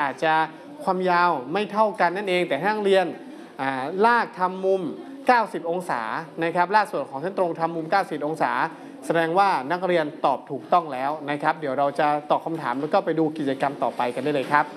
อาจจะความยาวไม่เท่ากันนั่นเองแต่ถ้านักเรียนลากทำมุม90องศานะครับลากส่วนของเส้นตรงทำมุม90องศาแสดงว่านักเรียนตอบถูกต้องแล้วนะครับเดี๋ยวเราจะตอบคำถามแล้วก็ไปดูกิจกรรมต่อไปกันได้เลยครับ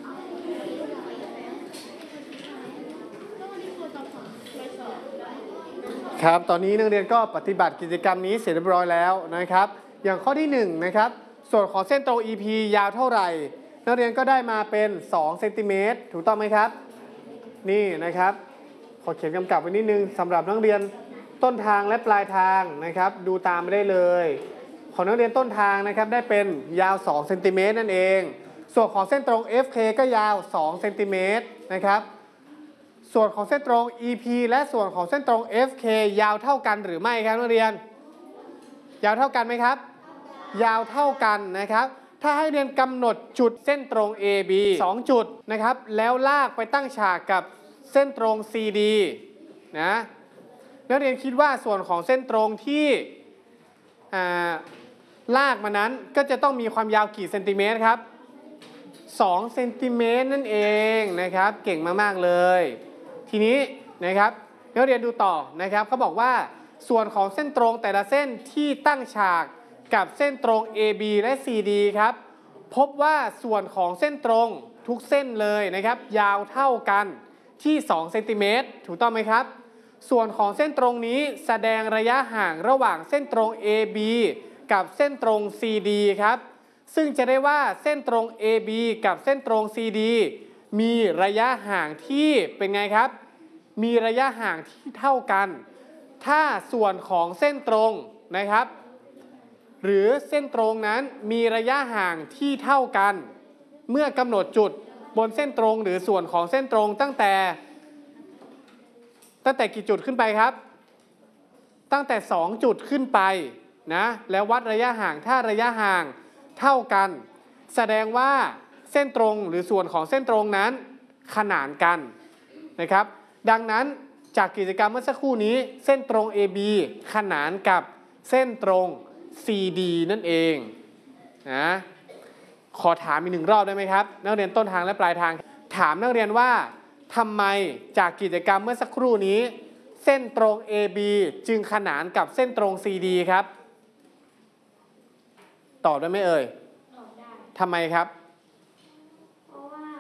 ครับตอนนี้นักเรียนก็ปฏิบัติกิจกรรมนี้เสร็จเรียบร้อยแล้วนะครับอย่างข้อที่1นะครับส่วนของเส้นตรง EP ยาวเท่าไหร่นักเรียนก็ได้มาเป็น2เซนติเมตรถูกต้องไหมครับนี่นะครับขอเขียนกำกับไว้นิดนึงสำหรับนักเรียนต้นทางและปลายทางนะครับดูตามไม่ได้เลยของนักเรียนต้นทางนะครับได้เป็นยาว2เซนติเมตรนั่นเองส่วนของเส้นตรง FK ก็ยาว2เซนติเมตรนะครับส่วนของเส้นตรง EP และส่วนของเส้นตรง FK ยาวเท่ากันหรือไม่ครับนักเรียนยาวเท่ากันไหมครับยาวเท่ากันนะครับถ้าให้เรียนกำหนดจุดเส้นตรง AB 2 จุดนะครับแล้วลากไปตั้งฉากกับเส้นตรง CD นะนักเรียนคิดว่าส่วนของเส้นตรงที่ลากมานั้นก็จะต้องมีความยาวกี่เซนติเมตรครับ2เซนติเมตรนั่นเองนะครับเก่งมากๆเลยทีนี้นะครับนักเรียนดูต่อนะครับเขาบอกว่าส่วนของเส้นตรงแต่ละเส้นที่ตั้งฉากกับเส้นตรง AB และ CD ครับพบว่าส่วนของเส้นตรงทุกเส้นเลยนะครับยาวเท่ากันที่2เซนติเมตรถูกต้องไหมครับส่วนของเส้นตรงนี้แสดงระยะห่างระหว่างเส้นตรง AB กับเส้นตรง CD ครับซึ่งจะได้ว่าเส้นตรง AB กับเส้นตรง CD มีระยะห่างที่เป็นไงครับมีระยะห่างที่เท่ากันถ้าส่วนของเส้นตรงนะครับหรือเส้นตรงนั้นมีระยะห่างที่เท่ากันเมื่อกำหนดจุดบนเส้นตรงหรือส่วนของเส้นตรงตั้งแต่กี่จุดขึ้นไปครับตั้งแต่2จุดขึ้นไปนะแล้ววัดระยะห่างถ้าระยะห่างเท่ากันแสดงว่าเส้นตรงหรือส่วนของเส้นตรงนั้นขนานกันนะครับดังนั้นจากกิจกรรมเมื่อสักครู่นี้เส้นตรง AB ขนานกับเส้นตรง CD นั่นเองนะขอถามอีก1 รอบได้ไหมครับนักเรียนต้นทางและปลายทางถามนักเรียนว่าทำไมจากกิจกรรมเมื่อสักครู่นี้เส้นตรง AB จึงขนานกับเส้นตรง CD ครับตอบได้ไหมเอ่ยตอบได้ทำไมครับเพราะว่า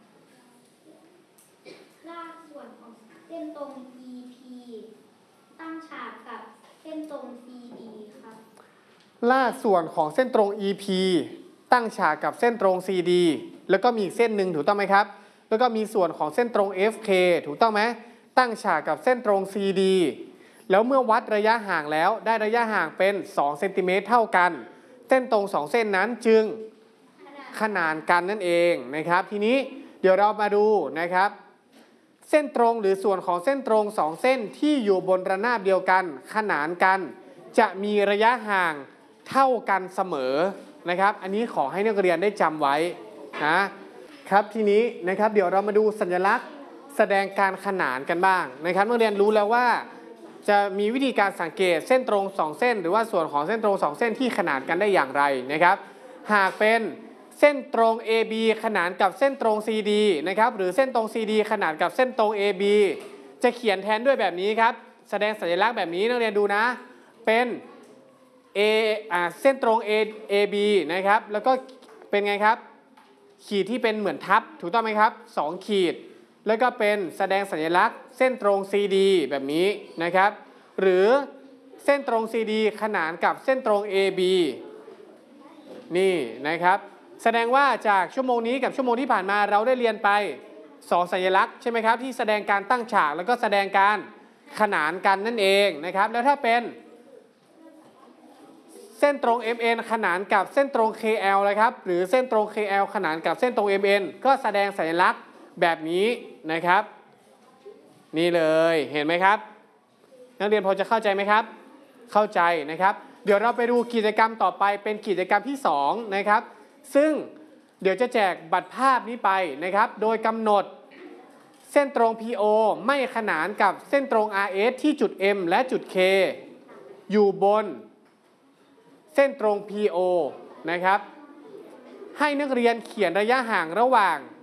ลากส่วนของเส้นตรง EP ตั้งฉากกับเส้นตรง CD ครับลากส่วนของเส้นตรง EP ตั้งฉากกับเส้นตรง CD แล้วก็มีอีกเส้นหนึ่งถูกต้องไหมครับแล้วก็มีส่วนของเส้นตรง FK ถูกต้องไหมตั้งฉากกับเส้นตรง CD แล้วเมื่อวัดระยะห่างแล้วได้ระยะห่างเป็น2เซนติเมตรเท่ากันเส้นตรง2เส้นนั้นจึงขนานกันนั่นเองนะครับทีนี้เดี๋ยวเรามาดูนะครับเส้นตรงหรือส่วนของเส้นตรง2เส้นที่อยู่บนระนาบเดียวกันขนานกันจะมีระยะห่างเท่ากันเสมอนะครับอันนี้ขอให้นักเรียนได้จำไว้นะครับทีนี้นะครับเดี๋ยวเรามาดูสัญลักษณ์แสดงการขนานกันบ้างนะครับนักเรียนรู้แล้วว่าจะมีวิธีการสังเกตเส้นตรง2เส้นหรือว่าส่วนของเส้นตรง2เส้นที่ขนานกันได้อย่างไรนะครับหากเป็นเส้นตรง AB ขนานกับเส้นตรง CD นะครับหรือเส้นตรง CD ขนานกับเส้นตรง AB จะเขียนแทนด้วยแบบนี้ครับแสดงสัญลักษณ์แบบนี้นักเรียนดูนะเป็นเส้นตรง AB นะครับแล้วก็เป็นไงครับขีดที่เป็นเหมือนทับถูกต้องไหมครับ2ขีดแล้วก็เป็นแสดงสัญลักษณ์เส้นตรง CD แบบนี้นะครับหรือเส้นตรง CD ขนานกับเส้นตรง AB นี่นะครับแสดงว่าจากชั่วโมงนี้กับชั่วโมงที่ผ่านมาเราได้เรียนไป2สัญลักษณ์ใช่ไหมครับที่แสดงการตั้งฉากแล้วก็แสดงการขนานกันนั่นเองนะครับแล้วถ้าเป็นเส้นตรง MN ขนานกับเส้นตรง KL นะครับหรือเส้นตรง KL ขนานกับเส้นตรง MN ก็แสดงสัญลักษณ์แบบนี้นะครับนี่เลยเห็นไหมครับนักเรียนพอจะเข้าใจไหมครับเข้าใจนะครับเดี๋ยวเราไปดูกิจกรรมต่อไปเป็นกิจกรรมที่2นะครับซึ่งเดี๋ยวจะแจกบัตรภาพนี้ไปนะครับโดยกำหนดเส้นตรง PO ไม่ขนานกับเส้นตรง RS ที่จุด M และจุด K อยู่บนเส้นตรง PO นะครับให้นักเรียนเขียนระยะห่างระหว่าง